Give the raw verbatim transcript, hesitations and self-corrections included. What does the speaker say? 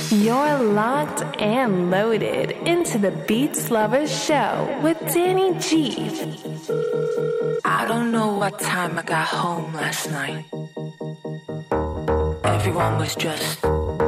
You're locked and loaded into the Beats Lovers Show with Danny G. I don't know what time I got home last night. Everyone was just